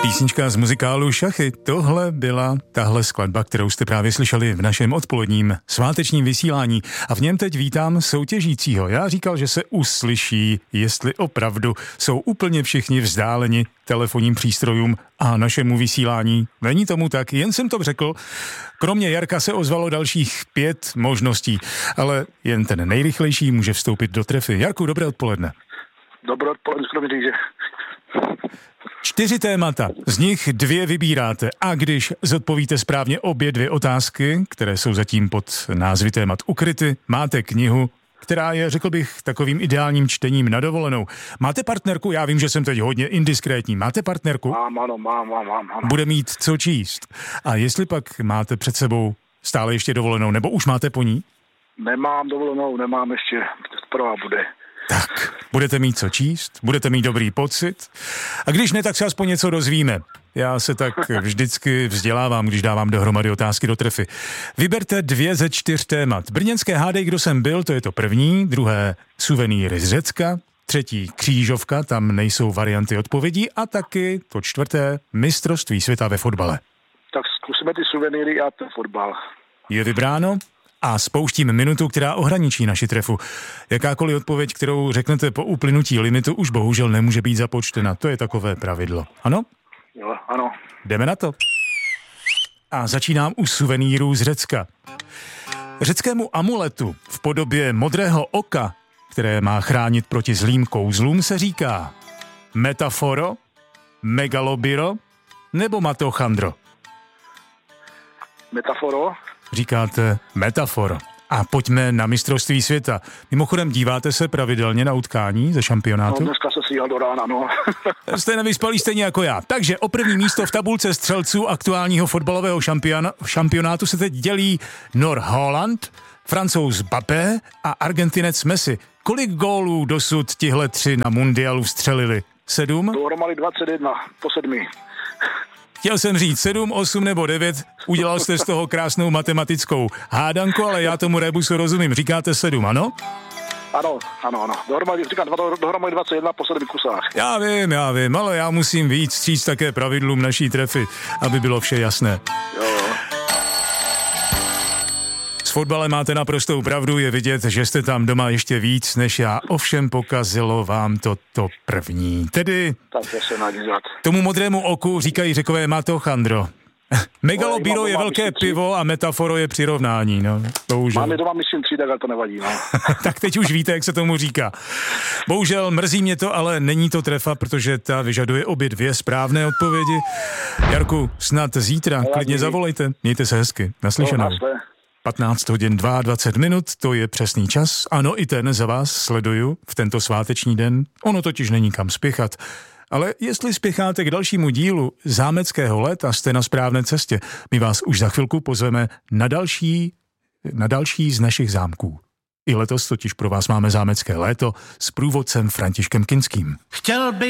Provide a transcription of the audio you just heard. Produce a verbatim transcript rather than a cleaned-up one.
Písnička z muzikálu Šachy. Tohle byla tahle skladba, kterou jste právě slyšeli v našem odpoledním svátečním vysílání. A v něm teď vítám soutěžícího. Já říkal, že se uslyší, jestli opravdu jsou úplně všichni vzdáleni telefonním přístrojům a našemu vysílání. Není tomu tak, jen jsem to řekl. Kromě Jarka se ozvalo dalších pět možností, ale jen ten nejrychlejší může vstoupit do trefy. Jarku, dobré odpoledne. Dobré odpoledne, že... Čtyři témata, z nich dvě vybíráte a když zodpovíte správně obě dvě otázky, které jsou zatím pod názvy témat ukryty, máte knihu, která je, řekl bych, takovým ideálním čtením na dovolenou. Máte partnerku? Já vím, že jsem teď hodně indiskrétní. Máte partnerku? Mám, ano, mám, mám, mám. Ano. Bude mít co číst. A jestli pak máte před sebou stále ještě dovolenou, nebo už máte po ní? Nemám dovolenou, nemám ještě, prvá bude. Tak, budete mít co číst, budete mít dobrý pocit. A když ne, tak se aspoň něco dozvíme. Já se tak vždycky vzdělávám, když dávám dohromady otázky do trefy. Vyberte dvě ze čtyř témat. Brněnské hádej, kdo jsem byl, to je to první, druhé suvenýry z Řecka, třetí křížovka, tam nejsou varianty odpovědí a taky to čtvrté mistrovství světa ve fotbale. Tak zkusíme ty suvenýry a ten fotbal. Je vybráno? A spouštím minutu, která ohraničí naši trefu. Jakákoliv odpověď, kterou řeknete po uplynutí limitu, už bohužel nemůže být započtena. To je takové pravidlo. Ano? Jo, ano. Jdeme na to. A začínám u suvenýrů z Řecka. Řeckému amuletu v podobě modrého oka, které má chránit proti zlým kouzlům, se říká metaforo, megalobiro nebo matochandro. Metaforo. Říkáte metaforo. A pojďme na mistrovství světa. Mimochodem, díváte se pravidelně na utkání ze šampionátu? No, dneska se stíhal do rána, no. Jste nevyspalí stejně jako já. Takže o první místo v tabulce střelců aktuálního fotbalového šampiona, šampionátu se teď dělí Nor Haaland, Francouz Mbappé a Argentinec Messi. Kolik gólů dosud tihle tři na mundialu vstřelili? Sedm? Dohromady dvacet jedna po sedmi. Chtěl jsem říct sedm, osm nebo devět, udělal jste z toho krásnou matematickou hádanku, ale já tomu rebusu rozumím. Říkáte sedm, ano? Ano, ano, ano. Dohromady, říkám, dohromady dvacet jedna po sedmi kusách. Já vím, já vím, ale já musím víc vstříc také pravidlům naší trefy, aby bylo vše jasné. Jo, jo. S fotbalem máte naprostou pravdu, je vidět, že jste tam doma ještě víc než já, ovšem pokazilo vám to to první. Tedy tak se nadívat. Tomu modrému oku říkají Řekové matochandro. Megalobiro je velké pivo a metaforo je přirovnání, no. Bohužel. Máme doma, myslím, tři, tak ale to nevadí, no. Tak teď už víte, jak se tomu říká. Bohužel mrzí mě to, ale není to trefa, protože ta vyžaduje obě dvě správné odpovědi. Jarku, snad zítra, klidně zavolejte. Mějte se hezky. Naslyšenou. patnáct hodin dvacet dva minut, to je přesný čas. Ano, i ten za vás sleduju v tento sváteční den. Ono totiž není kam spěchat. Ale jestli spěcháte k dalšímu dílu Zámeckého léta, jste na správné cestě. My vás už za chvilku pozveme na další, na další z našich zámků. I letos totiž pro vás máme Zámecké léto s průvodcem Františkem Kinským. Chtěl by